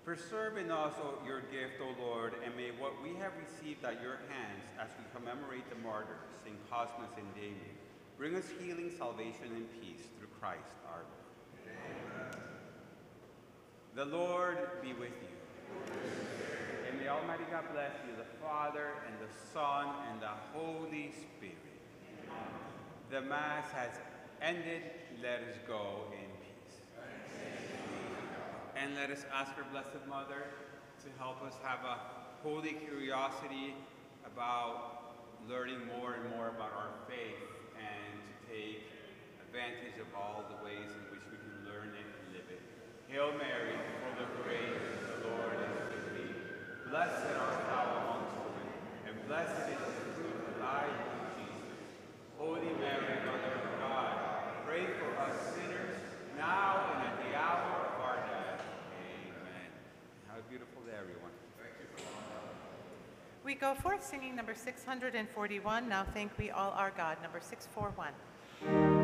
Preserve in us your gift, O Lord, and may what we have received at your hands as we commemorate the martyrs, St. Cosmas and Damian, bring us healing, salvation, and peace through Christ our Lord. Amen. The Lord be with you. And may Almighty God bless you, the Father, and the Son, and the Holy Spirit. Amen. The Mass has ended. Let us go in peace. And let us ask our Blessed Mother to help us have a holy curiosity about learning more and more about our faith and to take advantage of all the ways in which we can learn it and live it. Hail Mary, full of grace, the Lord is with thee. Blessed art thou amongst women, and blessed is the fruit of thy womb, Jesus. Holy Mary, Mother of God, pray for us sinners, now and at the hour of our death. Amen. Have a beautiful day, everyone. Thank you. We go forth singing number 641, Now Thank We All Our God, number 641.